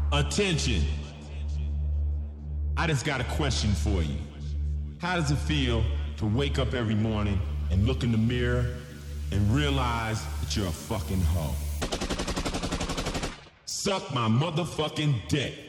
Attention. I just got a question for you. How does it feel to wake up every morning and look in the mirror and realize that you're a fucking hoe? Suck my motherfucking dick.